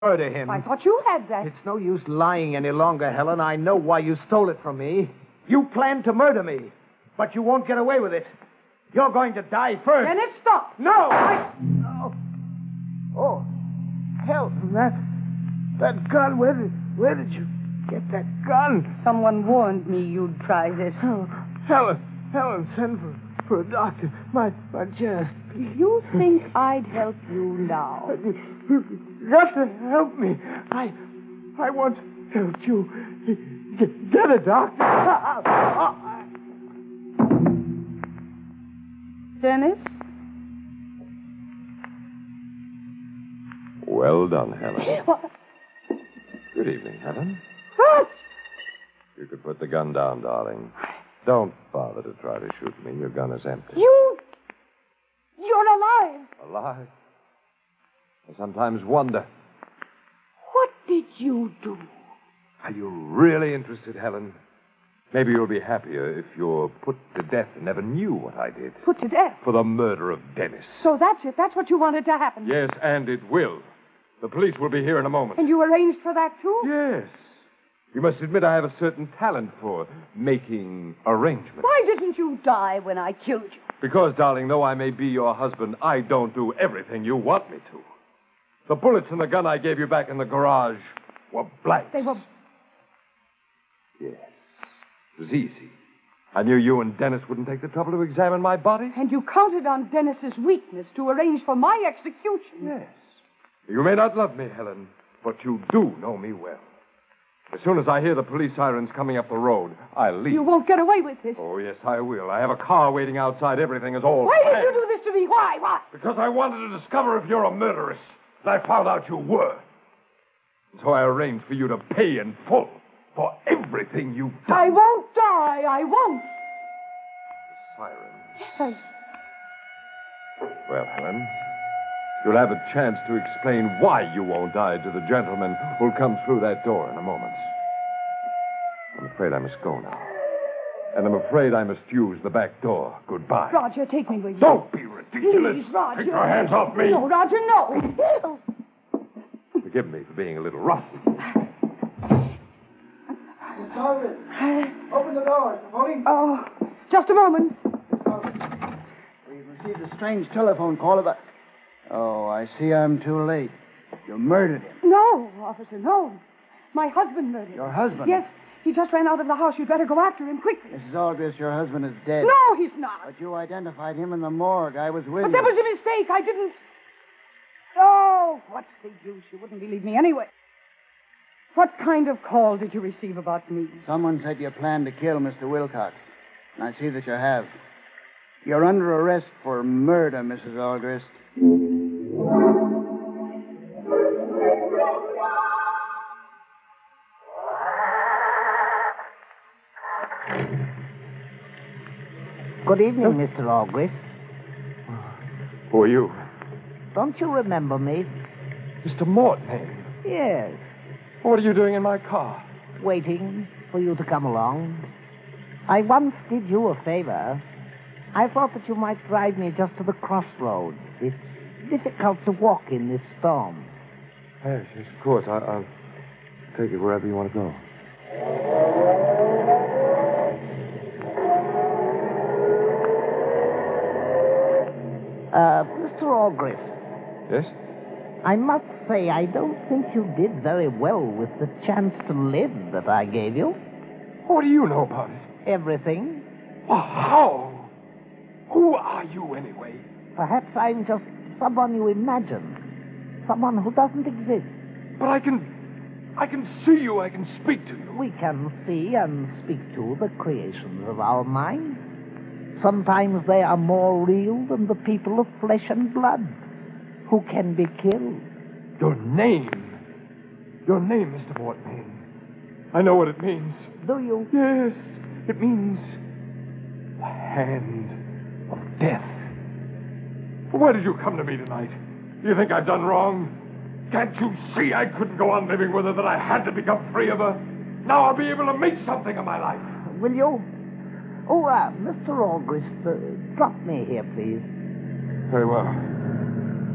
murder him. I thought you had that. It's no use lying any longer, Helen. I know why you stole it from me. You planned to murder me, but you won't get away with it. You're going to die first. Dennis, stop. No! Oh, Helen, that gun. Where did you get that gun? Someone warned me you'd try this. Oh, Helen, send for a doctor. My chest. You think I'd help you now? Just to help me. I once helped you. Get a doctor. Dennis? Well done, Helen. What? Good evening, Helen. What? You could put the gun down, darling. Don't bother to try to shoot me. Your gun is empty. You're alive. Alive? I sometimes wonder. What did you do? Are you really interested, Helen? Maybe you'll be happier if you're put to death and never knew what I did. Put to death? For the murder of Dennis. So that's it. That's what you wanted to happen. Yes, and it will. The police will be here in a moment. And you arranged for that, too? Yes. You must admit I have a certain talent for making arrangements. Why didn't you die when I killed you? Because, darling, though I may be your husband, I don't do everything you want me to. The bullets in the gun I gave you back in the garage were blanks. They were... Yes. It was easy. I knew you and Dennis wouldn't take the trouble to examine my body. And you counted on Dennis's weakness to arrange for my execution. Yes. You may not love me, Helen, but you do know me well. As soon as I hear the police sirens coming up the road, I'll leave. You won't get away with this. Oh, yes, I will. I have a car waiting outside. Everything is all Why planned. did you do this to me? Why? Why? Because I wanted to discover if you're a murderess. And I found out you were. And so I arranged for you to pay in full for everything you've done. I won't die. I won't. The sirens. Yes, Well, Helen, you'll have a chance to explain why you won't die to the gentleman who'll come through that door in a moment. I'm afraid I must go now. And I'm afraid I must use the back door. Goodbye. Roger, take me with you. Don't be ridiculous. Please, Roger. Take your hands off me. No, Roger, no. Forgive me for being a little rough. Open the door, Tony. Oh, just a moment. We've received a strange telephone call about... Oh, I see I'm too late. You murdered him. No, officer, no. My husband murdered him. Your husband? Yes, he just ran out of the house. You'd better go after him quickly. Mrs. Aldrich, your husband is dead. No, he's not. But you identified him in the morgue. I was with But you. that was a mistake. I didn't... Oh, what's the use? You wouldn't believe me anyway. What kind of call did you receive about me? Someone said you planned to kill Mr. Wilcox. And I see that you have. You're under arrest for murder, Mrs. Aldrich. Good evening, Mr. Aldrich. Who are you? Don't you remember me? Mr. Morton. Yes. What are you doing in my car? Waiting for you to come along. I once did you a favor. I thought that you might drive me just to the crossroads. It's difficult to walk in this storm. Yes, of course. I'll take you wherever you want to go. Mr. Aldrich. Yes? I must say, I don't think you did very well with the chance to live that I gave you. What do you know about it? Everything. Well, how? Who are you, anyway? Perhaps I'm just someone you imagine. Someone who doesn't exist. But I can see you. I can speak to you. We can see and speak to the creations of our minds. Sometimes they are more real than the people of flesh and blood, who can be killed. Your name, Mr. Morton. I know what it means. Do you? Yes, it means the hand of death. Why did you come to me tonight? You think I've done wrong? Can't you see I couldn't go on living with her, that I had to become free of her? Now I'll be able to make something of my life. Will you? Oh, Mr. Aldrich, drop me here, please. Very well.